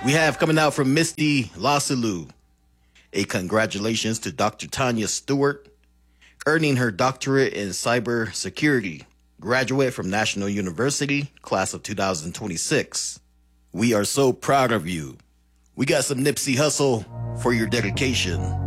We have coming out from Misty Lasalou, a congratulations to Dr. Tanya Stewart, earning her doctorate in cybersecurity, graduate from National University, class of 2026. We are so proud of you. We got some Nipsey Hussle for your dedication.